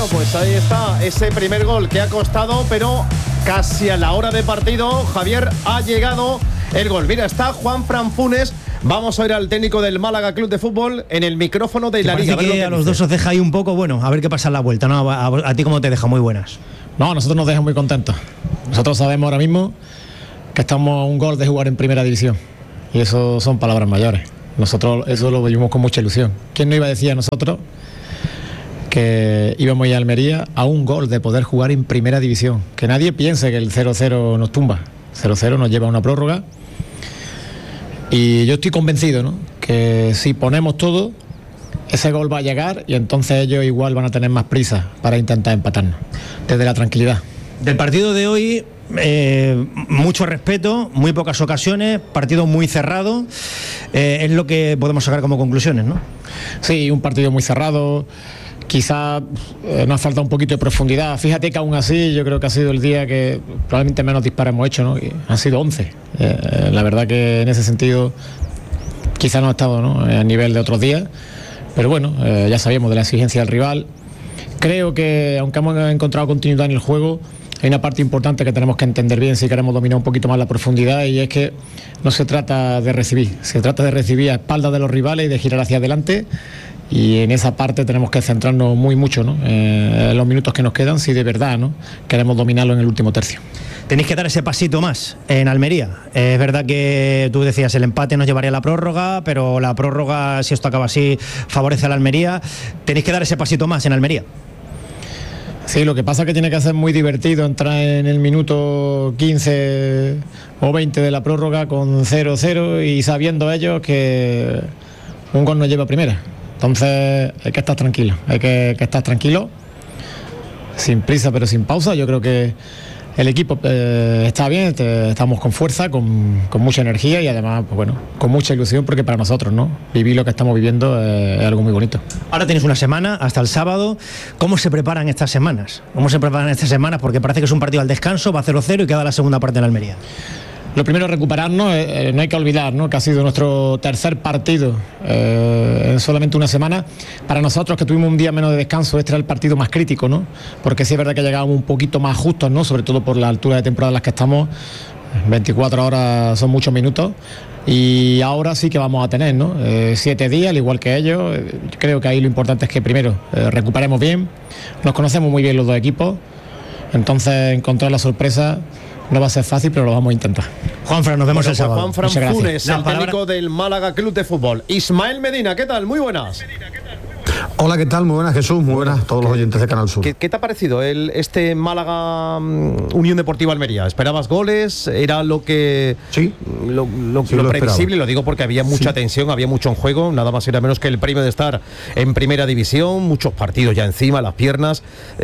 Bueno, pues ahí está ese primer gol que ha costado, pero casi a la hora de partido, Javier, ha llegado el gol. Mira, está Juanfran Funes. Vamos a ir al técnico del Málaga Club de Fútbol en el micrófono de la Liga. Que a los dos os deja ahí un poco, bueno, a ver qué pasa en la vuelta, ¿no? A ti cómo te deja, muy buenas. No, a nosotros nos deja muy contentos. Nosotros sabemos ahora mismo que estamos a un gol de jugar en primera división. Y eso son palabras mayores. Nosotros eso lo vivimos con mucha ilusión. ¿Quién no iba a decir a nosotros que íbamos a ir a Almería a un gol de poder jugar en primera división? Que nadie piense que el 0-0 nos tumba. 0-0 nos lleva a una prórroga. Y yo estoy convencido, ¿no?, que si ponemos todo, ese gol va a llegar y entonces ellos igual van a tener más prisa para intentar empatarnos. Desde la tranquilidad. Del partido de hoy, mucho respeto, muy pocas ocasiones, partido muy cerrado, es lo que podemos sacar como conclusiones, ¿no? Sí, un partido muy cerrado. Quizá nos falta un poquito de profundidad. Fíjate que aún así yo creo que ha sido el día que probablemente menos disparos hemos hecho, ¿no? Y han sido 11. La verdad que en ese sentido quizá no ha estado, ¿no?, a nivel de otros días, pero bueno, ya sabíamos de la exigencia del rival. Creo que aunque hemos encontrado continuidad en el juego, hay una parte importante que tenemos que entender bien si queremos dominar un poquito más la profundidad, y es que no se trata de recibir, se trata de recibir a espaldas de los rivales y de girar hacia adelante. Y en esa parte tenemos que centrarnos mucho, ¿no?, en los minutos que nos quedan, si de verdad, ¿no?, queremos dominarlo en el último tercio. Tenéis que dar ese pasito más en Almería. Es verdad que tú decías el empate nos llevaría a la prórroga, pero la prórroga, si esto acaba así, favorece a la Almería. Tenéis que dar ese pasito más en Almería. Sí, lo que pasa es que tiene que ser muy divertido entrar en el minuto 15 o 20 de la prórroga con 0-0 y sabiendo ellos que un gol nos lleva a primera. Entonces hay que estar tranquilo, hay que estar tranquilo, sin prisa pero sin pausa. Yo creo que el equipo está bien, estamos con fuerza, con mucha energía y además, pues bueno, con mucha ilusión, porque para nosotros, ¿no?, vivir lo que estamos viviendo es algo muy bonito. Ahora tienes una semana hasta el sábado. ¿Cómo se preparan estas semanas? Porque parece que es un partido al descanso, va 0-0 y queda la segunda parte en Almería. Lo primero, recuperarnos. No hay que olvidar, ¿no?, que ha sido nuestro tercer partido en solamente una semana. Para nosotros, que tuvimos un día menos de descanso, este era el partido más crítico, ¿no?, porque sí es verdad que llegábamos un poquito más justos, ¿no?, sobre todo por la altura de temporada en las que estamos. 24 horas son muchos minutos, y ahora sí que vamos a tener, ¿no?, 7 días, al igual que ellos. Creo que ahí lo importante es que primero recuperemos bien. Nos conocemos muy bien los dos equipos, entonces encontrar la sorpresa no va a ser fácil, pero lo vamos a intentar. Juanfran, nos vemos el sábado. Juanfran Funes, el técnico del Málaga Club de Fútbol. Ismael Medina, ¿qué tal? Muy buenas. Hola, ¿qué tal? Muy buenas, Jesús, muy buenas a todos los oyentes de Canal Sur. ¿Qué te ha parecido este Málaga Unión Deportiva Almería? ¿Esperabas goles? ¿Era lo que sí, lo previsible? Lo digo porque había mucha tensión, había mucho en juego, nada más y nada menos que el premio de estar en primera división, muchos partidos ya encima, las piernas.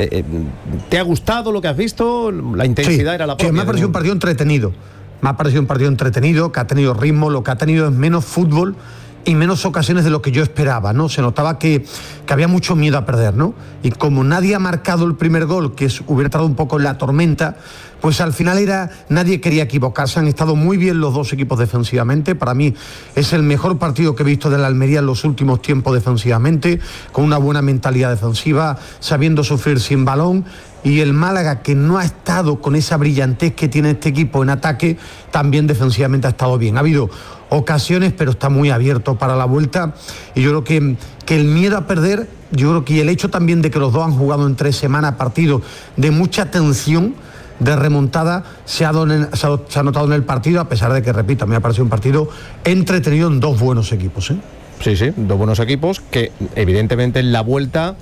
¿Te ha gustado lo que has visto? ¿La intensidad era la propia? Sí, me ha parecido un partido entretenido. Me ha parecido un partido entretenido, que ha tenido ritmo. Lo que ha tenido es menos fútbol y menos ocasiones de lo que yo esperaba, ¿no? Se notaba que había mucho miedo a perder, ¿no? Y como nadie ha marcado el primer gol, que hubiera estado un poco en la tormenta, pues al final nadie quería equivocarse. Han estado muy bien los dos equipos defensivamente. Para mí es el mejor partido que he visto de la Almería en los últimos tiempos defensivamente, con una buena mentalidad defensiva, sabiendo sufrir sin balón. Y el Málaga, que no ha estado con esa brillantez que tiene este equipo en ataque, también defensivamente ha estado bien. Ha habido ocasiones, pero está muy abierto para la vuelta. Y yo creo que el miedo a perder, yo creo que el hecho también de que los dos han jugado en 3 semanas partidos de mucha tensión, de remontada, se ha notado en el partido, a pesar de que, repito, me ha parecido un partido entretenido en dos buenos equipos, ¿eh? Sí, dos buenos equipos que evidentemente en la vuelta,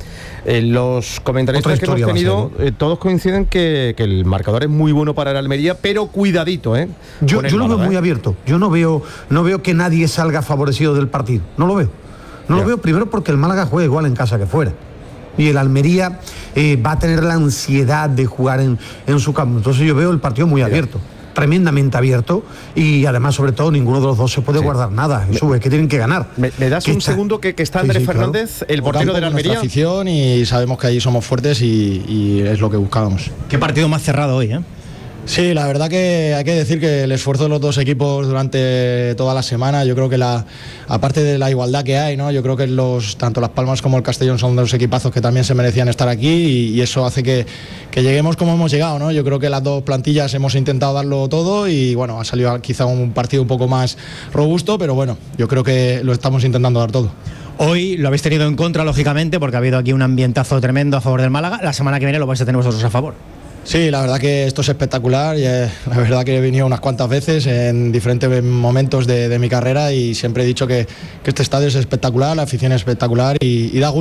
los comentaristas que hemos tenido, todos coinciden que el marcador es muy bueno para el Almería, pero cuidadito, yo lo veo muy abierto. Yo no veo que nadie salga favorecido del partido. No lo veo. Lo veo, primero porque el Málaga juega igual en casa que fuera. Y el Almería va a tener la ansiedad de jugar en su campo. Entonces yo veo el partido muy abierto. Tremendamente abierto, y además, sobre todo, ninguno de los dos se puede guardar nada. Eso es que tienen que ganar. ¿Me das un segundo que está Andrés Fernández, claro, el portero de la Almería? Nuestra afición, y sabemos que ahí somos fuertes y es lo que buscábamos. Qué partido más cerrado hoy, ¿eh? Sí, la verdad que hay que decir que el esfuerzo de los dos equipos durante toda la semana, yo creo que aparte de la igualdad que hay, ¿no? Yo creo que tanto Las Palmas como el Castellón son dos equipazos que también se merecían estar aquí y eso hace que lleguemos como hemos llegado, ¿no? Yo creo que las dos plantillas hemos intentado darlo todo y bueno, ha salido quizá un partido un poco más robusto, pero bueno, yo creo que lo estamos intentando dar todo. Hoy lo habéis tenido en contra, lógicamente, porque ha habido aquí un ambientazo tremendo a favor del Málaga. La semana que viene lo vais a tener vosotros a favor. Sí, la verdad que esto es espectacular y la verdad que he venido unas cuantas veces en diferentes momentos de mi carrera y siempre he dicho que este estadio es espectacular, la afición es espectacular y da gusto.